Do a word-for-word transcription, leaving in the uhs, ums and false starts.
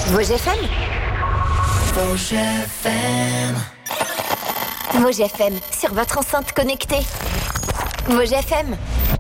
Vosges F M. Vosges F M. Vosges F M, sur votre enceinte connectée. Vosges F M.